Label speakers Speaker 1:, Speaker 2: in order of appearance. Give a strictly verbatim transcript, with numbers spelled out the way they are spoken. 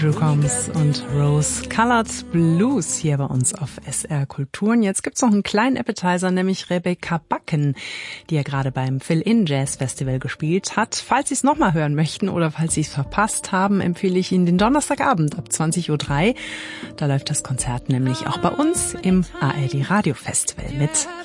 Speaker 1: Drew Combs und Rose Colored Blues hier bei uns auf S R Kultur. Und jetzt gibt's noch einen kleinen Appetizer, nämlich Rebecca Backen, die ja gerade beim Fill-In Jazz Festival gespielt hat. Falls Sie es nochmal hören möchten oder falls Sie es verpasst haben, empfehle ich Ihnen den Donnerstagabend ab zwanzig Uhr drei. Da läuft das Konzert nämlich auch bei uns im A R D Radio Festival mit